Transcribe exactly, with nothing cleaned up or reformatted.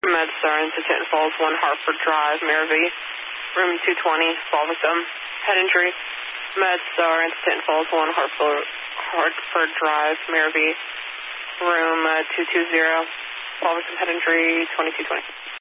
MedStar into Tinton Falls, one Hartford Drive, Maravee. Room two twenty, Falvesum. Head injury. MedStar into Tinton Falls, one Hartford, Hartford Drive, Maravee. Room uh, two two zero, Falvesum. Head injury, twenty-two twenty.